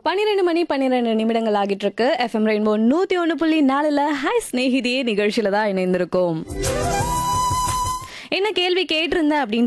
12 மணி 12 நிமிடங்கள் ஆகிட்டு இருக்கு. எஃப்எம் ரெயின்போ 101.4ல ஹாய் ஸ்நேகிதியே நிகழ்ச்சியில தான் இணைந்திருக்கோம். என்ன கேள்வி கேட்டிருந்தேன் அப்படின்னு